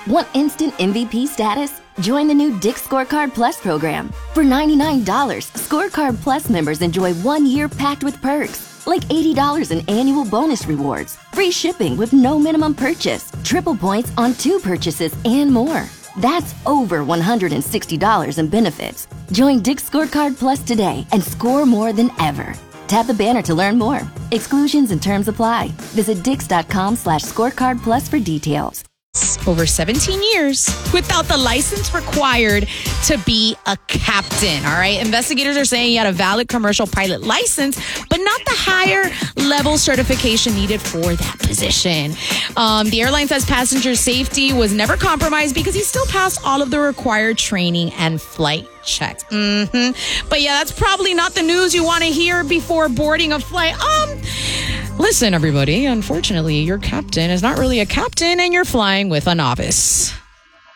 Want instant MVP status? Join the new Dick's Scorecard Plus program. For $99, Scorecard Plus members enjoy 1 year packed with perks, like $80 in annual bonus rewards, free shipping with no minimum purchase, triple points on 2 purchases, and more. That's over $160 in benefits. Join Dick's Scorecard Plus today and score more than ever. Tap the banner to learn more. Exclusions and terms apply. Visit dix.com/scorecard plus for details. Over 17 years without the license required to be a captain. All right. Investigators are saying he had a valid commercial pilot license, but not the higher level certification needed for that position. The airline says passenger safety was never compromised because he still passed all of the required training and flight checks. But yeah, that's probably not the news you want to hear before boarding a flight. Listen, everybody, unfortunately, your captain is not really a captain and you're flying with a novice.